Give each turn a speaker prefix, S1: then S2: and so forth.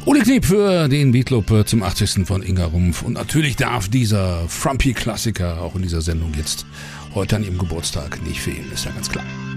S1: Uli Kniep für den Beatclub zum 80. von Inga Rumpf. Und natürlich darf dieser Frumpy-Klassiker auch in dieser Sendung jetzt heute an ihrem Geburtstag nicht fehlen, ist ja ganz klar.